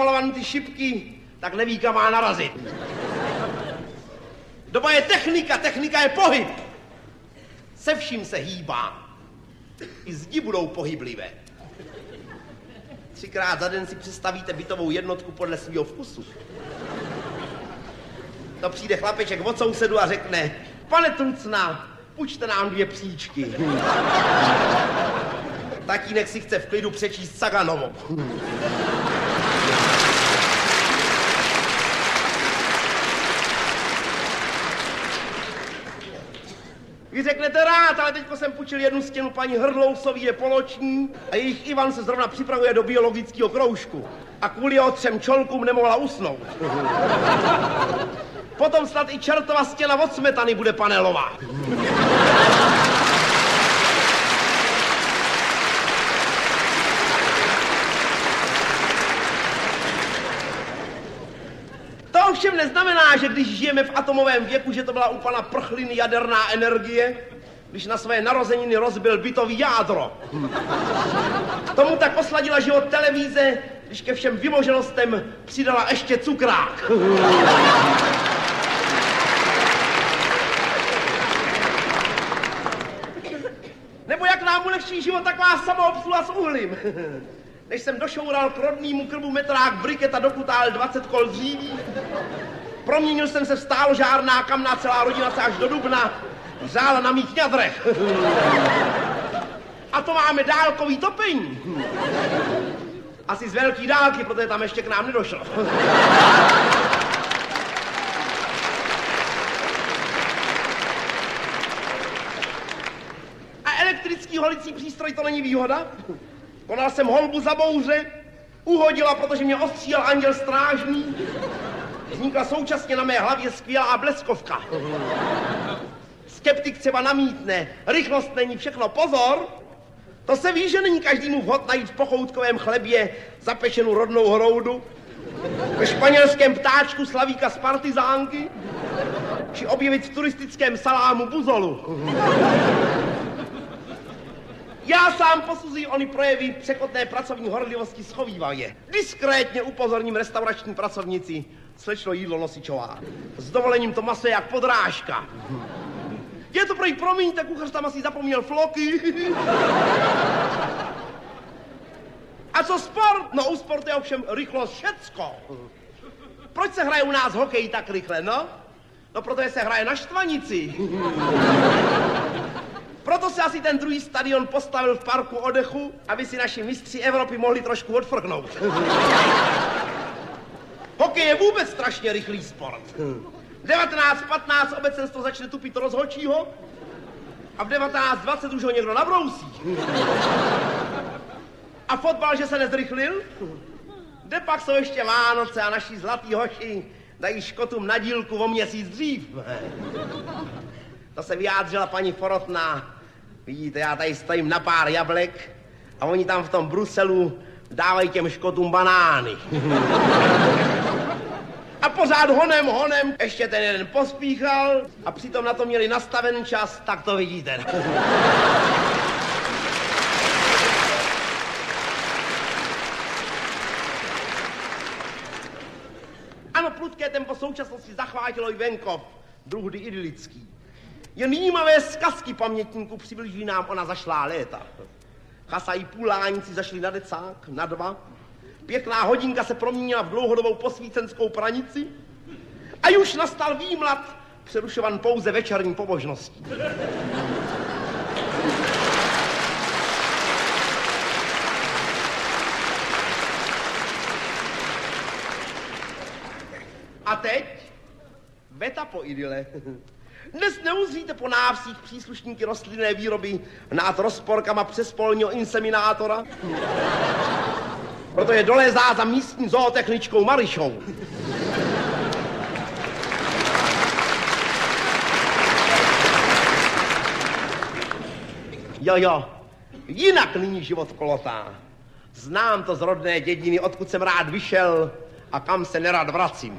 namalované ty šipky, tak neví, kam má narazit. Doba je technika je pohyb. Se vším se hýbá. I zdi budou pohyblivé. 3krát za den si představíte bytovou jednotku podle svého vkusu. To přijde chlapeček od sousedu a řekne: pane Trucna, půjčte nám 2 příčky. Tatínek si chce v klidu přečíst Saganovo. Vy řeknete rád, ale teďko jsem půjčil jednu stěnu paní Hrdlousový, je poloční a jejich Ivan se zrovna připravuje do biologického kroužku. A kvůli jeho 3 čolkům nemohla usnout. Potom snad i čertova stěna od smetany bude panelová. To ovšem neznamená, že když žijeme v atomovém věku, že to byla u pana Prchliny jaderná energie, když na své narozeniny rozbil bytový jádro. Tomu tak osladila život televize, když ke všem vymoženostem přidala ještě cukrák. Nebo jak nám ulehčí život taková samoobsluha s uhlím. Než jsem došoural k rodnýmu krbu metrák briket a dokutál 20 kol dříví, proměnil jsem se v stáložárná kamna, celá rodina se až do dubna řála na mých ňadrech. A to máme dálkový topení. Asi z velký dálky, protože tam ještě k nám nedošlo. A elektrický holicí přístroj to není výhoda? Konal jsem holbu za bouře, uhodila, protože mě ostřílel anděl strážný. Vznikla současně na mé hlavě skvělá bleskovka. Skeptik třeba namítne, rychlost není všechno, pozor! To se ví, že není každému vhod najít v pochoutkovém chlebě zapečenou rodnou hroudu, ve španělském ptáčku slavíka z partizánky, či objevit v turistickém salámu buzolu. Já sám posuzuji ony projevy překotné pracovní horlivosti schovívavě. Diskrétně upozorním restaurační pracovnici: slečno jídlo nosičová. S dovolením to maso je jak podrážka. Je to prej, promiňte, kuchař tam asi zapomněl floky. A co sport? No u sportu je ovšem rychlost všecko. Proč se hraje u nás hokej tak rychle, no? No protože se hraje na štvanici. Proto se asi ten druhý stadion postavil v parku oddechu, aby si naši mistři Evropy mohli trošku odfrknout. Hokej je vůbec strašně rychlý sport. 19:15 obecenstvo začne tupit rozhodčího a v 19:20 už ho někdo nabrousí. A fotbal, že se nezrychlil? Kde pak jsou ještě Vánoce a naši zlatý hoši dají Škotům na dílku o měsíc dřív. To se vyjádřila paní Forotná. Vidíte, já tady stojím na pár jablek a oni tam v tom Bruselu dávají těm Škotům banány. A pořád honem, ještě ten jeden pospíchal a přitom na to měli nastaven čas, tak to vidíte. Ano, prudké tempo současnosti zachvátilo i venkov, druhdy idylický. Jen výjímavé zkazky pamětníků přibližují nám ona zašlá léta. Chasají půláníci zašli na decák, na 2. Pěkná hodinka se proměnila v dlouhodobou posvícenskou pranici a už nastal výmlad, přerušovan pouze večerní pobožností. A teď veta po idyle. Dnes neuzříte po návsích příslušníky rostlinné výroby nad rozporkama přespolního inseminátora, protože dolézá za místní zootechničkou Marišou. Jo, jinak nyní život kolotá. Znám to z rodné dědiny, odkud jsem rád vyšel a kam se nerad vracím.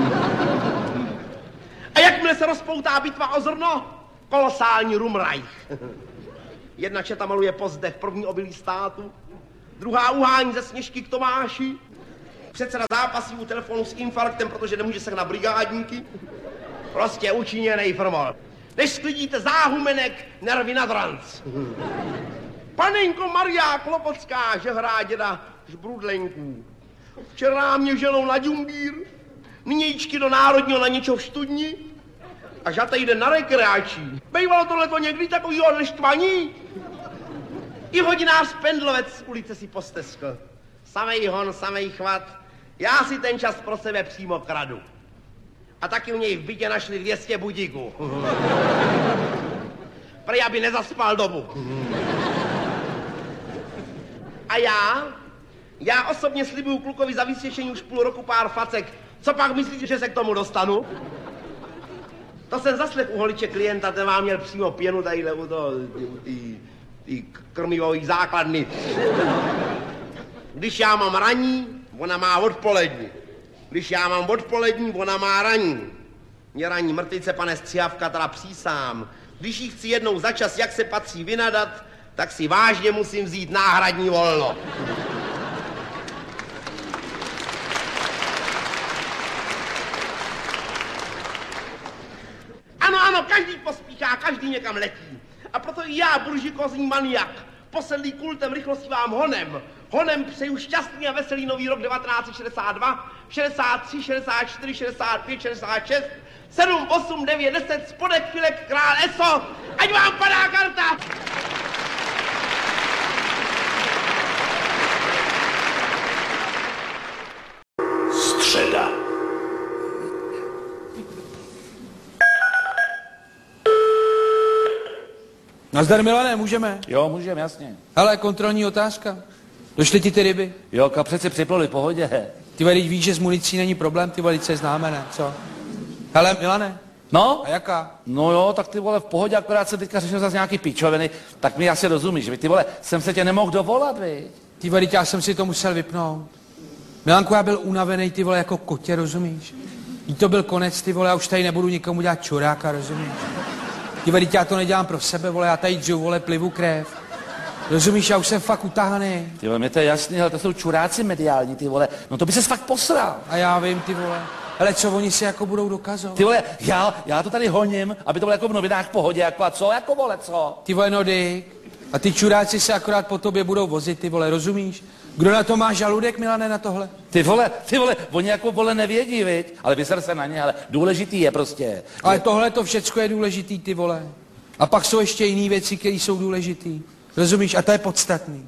A jakmile se rozpoutá bitva o zrno, kolosální rumrajch. Jedna četa maluje pozdech první obilí státu, druhá uhání ze Sněžky k Tomáši, Předseda zápasí u telefonu s infarktem, protože nemůže sehnat brigádníky. Prostě učiněnej formol. Než sklidíte záhumenek, nervy na dranc. Panenko Maria Klopotská, žehrá děda Žbrudlenků. Včera mě ženou na Džumbír, nynějčky do Národního na něčo v Studni a žata jde na rekreační. Bejvalo tohleto někdy takovýho neštvaní? I hodinář Pendlovec z ulice si posteskl. Samej hon, samej chvat, já si ten čas pro sebe přímo kradu. A taky u něj v bytě našli 200 budíků. Prej, aby nezaspal dobu. A já osobně slibuju klukovi za vysvěšení už půl roku pár facek. Co pak myslíte, že se k tomu dostanu? To jsem zaslech u holiče klienta, ten vám měl přímo pěnu tadyhle u toho, ty krmivový základny. Když já mám ranní, ona má odpolední. Když já mám odpolední, ona má ranní. Mě ranní mrtvice, pane Střihavka, teda přísám. Když jí chci jednou za čas, jak se patří, vynadat, tak si vážně musím vzít náhradní volno. Ano, každý pospíchá, každý někam letí. A proto i já, buržikózní maniak, posedlý kultem rychlosti vám honem přeju šťastný a veselý nový rok 1962, 63, 64, 65, 66, 7, 8, 9, 10, spodek, filek, král, eso, ať vám padá karta! Středa. Nazdar, Milane, můžeme? Jo, můžeme, jasně. Hele, kontrolní otázka. Došly ti ty ryby? Jo, kapřeci připluli, pohodě. Ty vole, víš, že s municí není problém, ty vole, se známe, ne? Co? Hele, Milane. No? A jaká? No jo, tak ty vole, v pohodě, akorát se teďka řešil zase nějaký pičoviny, tak mi asi rozumíš, ty vole, jsem se tě nemohl dovolat, viď? Ty vole, já jsem si to musel vypnout. Milanku, já byl unavený, ty vole, jako kotě, rozumíš? Jí to byl konec, ty vole, já už tady nebudu nikomu dělat čuráka, rozumíš? Ty vole, já to nedělám pro sebe, vole, já tady dřu, vole, plivu krev. Rozumíš, já už jsem fakt utahaný. Ty vole, mě to je jasný, ale to jsou čuráci mediální, ty vole, no to by ses fakt posral. A já vím, ty vole. Ale co oni si jako budou dokazovat? Ty vole, já to tady honím, aby to bylo jako v novinách v pohodě, jako a co, jako vole, co? Ty vole, no Dick. A ty čuráci se akorát po tobě budou vozit, ty vole, rozumíš? Kdo na to má žaludek, Milane, na tohle? Ty vole, oni jako vole nevědí, viď? Ale vyser se na ně, ale důležitý je prostě. Ale tohle to všecko je důležitý, ty vole. A pak jsou ještě jiné věci, které jsou důležitý. Rozumíš? A to je podstatný.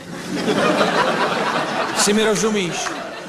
Si mi rozumíš?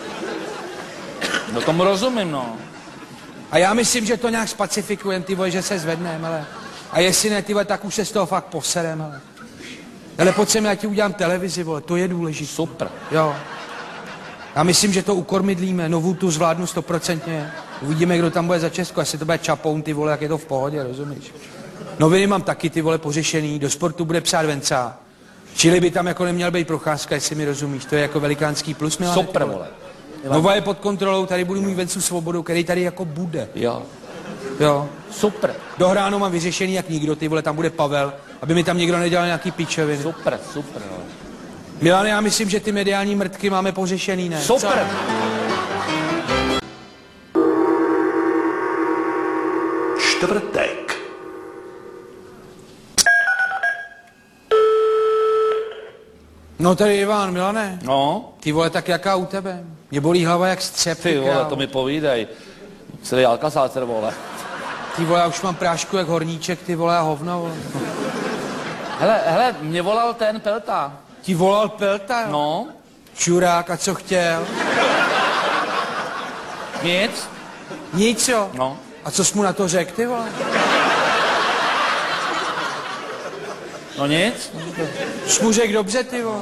No tomu rozumím, no. A já myslím, že to nějak spacifikujeme, ty vole, že se zvedneme, ale. A jestli ne, ty vole, tak už se z toho fakt poserem, ale. Ale pojď sem, já ti udělám televizi, vole, to je důležité. Super. Jo. Já myslím, že to ukormidlíme, novou tu zvládnu 100%. Uvidíme, kdo tam bude za Česko, jestli to bude Čapoun, ty vole, jak je to v pohodě, rozumíš? Noviny mám taky, ty vole, pořešený, do sportu bude psát Venca. Čili by tam jako neměl být Procházka, jestli mi rozumíš, to je jako velikánský plus, Milane. Super, vole. Nova je pod kontrolou, tady budu mít Vencu Svobodu, který tady jako bude. Jo. Jo. Super. Dohráno mám vyřešený jak nikdo, ty vole, tam bude Pavel, aby mi tam někdo nedělal nějaký pičoviny. Super, no. Milane, já myslím, že ty mediální mrtky máme pořešený, ne? Super. Čtvrtek. No tady Ivan, Milane. No? Ty vole, tak jaká u tebe? Mě bolí hlava jak střep. Ty vole, to mi povídej. Celý Alcazácer, vole. Ty vole, já už mám prášku jak horníček, ty vole, a hovno, vole. Hele, mě volal ten Pelta. Ti volal Pelta, jo? No? Čurák, a co chtěl? Nic? Nic, jo? No. A co jsi mu na to řekl, ty vole? No nic? Jsi mu řekl dobře, ty vole.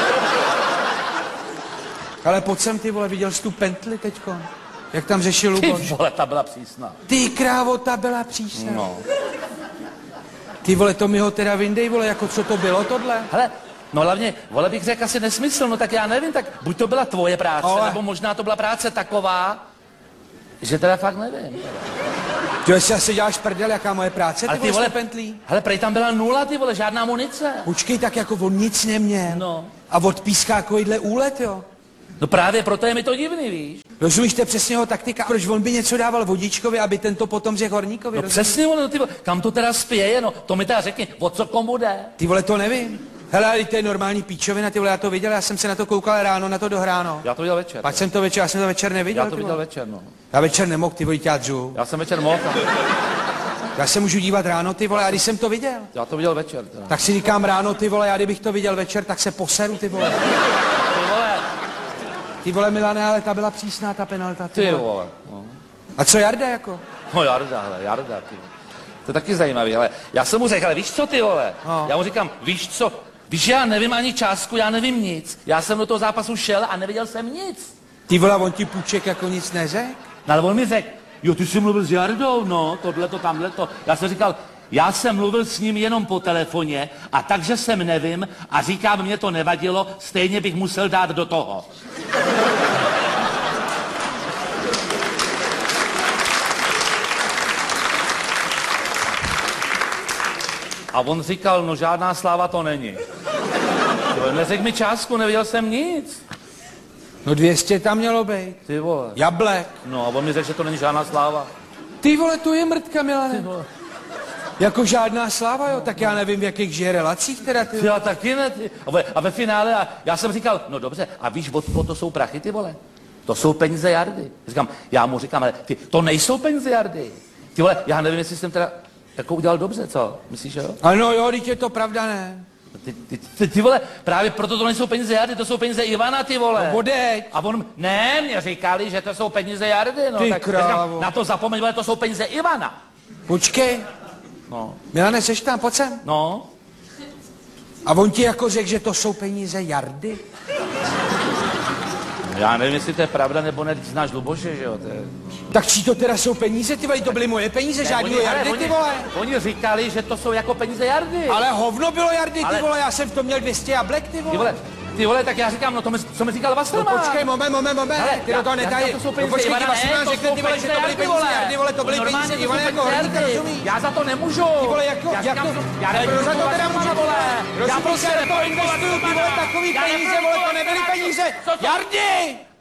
Ale pojď sem, ty vole, viděl jsi tu Pentli teďko? Jak tam řešil Luboš? Ty vole, ta byla přísná. Ty krávo, ta byla přísná. No. Ty vole, to mi ho teda vyndej, vole, jako co to bylo tohle? Hele, no hlavně, vole, bych řekl asi nesmysl, no tak já nevím, tak buď to byla tvoje práce, ale... nebo možná to byla práce taková, že teda fakt nevím. Ty jestli asi děláš prdel, jaká moje práce, Ale ty vole, Pentlí? Hele, prej tam byla 0, ty vole, žádná munice. Počkej, tak jako on nic neměl. No. A od pískákovidle úlet, jo? No právě proto je mi to divný, víš? Rozumíš, to je přesně jeho taktika. Proč on by něco dával Vodičkovi, aby tento potom řekl Horníkovi? No rozumíš? přesně ono, ty vole, kam to teda spěje, no, to mi teda řekni, o co komu jde? Ty vole, to nevím. Hele, ale to je normální píčovina, ty vole, já to viděl, já jsem se na to koukal ráno, na to dohráno. Já to viděl večer. Pak jsem to večer, já jsem to večer neviděl. Já to ty viděl vole. večer, no. Já večer nemohl, ty vole, já dřu. Já jsem večer mohl. Já se můžu dívat ráno, ty vole, a když jsem to viděl, Já to viděl večer, teda. tak si říkám ráno, ty vole, já kdybych to viděl večer, tak se poseru, ty vole. Ty vole, Ty vole, Milane, ale ta byla přísná, ta penalta, ty vole. No. A co Jarda, jako? No Jarda, hele, Jarda, ty. To je taky zajímavý, ale já jsem mu řekl, ale víš co, ty vole? No. Já mu říkám, víš co? Víš, já nevím ani částku, já nevím nic. Já jsem do toho zápasu šel a neviděl jsem nic. Ty vole, on ti Půček jako nic neřekl? No, ale on mi řekl, jo, ty jsi mluvil s Jardou, no, tohleto, tamhleto. Já jsem říkal, já jsem mluvil s ním jenom po telefoně a takže jsem nevím a říkám, mě to nevadilo, stejně bych musel dát do toho. A on říkal, no žádná sláva to není. Jo, neřekl mi částku, nevěděl jsem nic. No 200 tam mělo být. Ty vole. Jablek. No a on mi řekl, že to není žádná sláva. Ty vole, to je mrtka, Milane. Ty vole. Jako žádná sláva, jo, tak já nevím, v jakých žije relacích teda, ty. Já taky ne, ty. A ve finále, a já jsem říkal, no dobře, a víš, od to jsou prachy, ty vole. To jsou peníze Jardy. Já mu říkám, ale ty, to nejsou peníze Jardy. Ty vole, já nevím, jestli jsem teda jako udělal dobře, co? Myslíš, jo? Ano jo, teď je to pravda, ne? Ty vole, právě proto to nejsou peníze Jardy, to jsou peníze Ivana, ty vole. No odeď. A on, ne, mě říkali, že to jsou peníze Jardy, no. Ty tak krávo. říkám, na to zapomeň, vole, to jsou peníze Ivana. Počkej. No. Milane, seš tam, pojď sem. No. A on ti jako řekl, že to jsou peníze Jardy? Já nevím, jestli to je pravda, nebo ne, znáš Luboše, že jo, to je... Tak čí to teda jsou peníze, ty vole, to byly moje peníze, žádný Jardy, ty vole. Oni říkali, že to jsou jako peníze Jardy. Ale hovno bylo Jardy, ty Ale- vole, já jsem v tom měl 200 jablek, ty vole. Ty vole, tak já říkám, no to co mi říkal No Wasserman. počkej, moment, Hele, ty do toho já netají. to jsou No peníze počkej, Ivana, ti Wasserman to řekl, jsou ty vole, že to byly peníze peníze Jardy, Jardy, vole, to byly normálně peníze to jsou Ivana jako peníze Horníka, Jardy. rozumíš? Já za to nemůžu. Ty vole, jako- já jak říkám, to- já ale nemůžu proč za to teda Wassermana, můžu? vole. Já Rozumíš, prostě já do toho nepůjdu investuju, ty vole, Wassermana. takový Já peníze, nepůjdu vole, to nebyly Wassermana. peníze Co to- Jardy!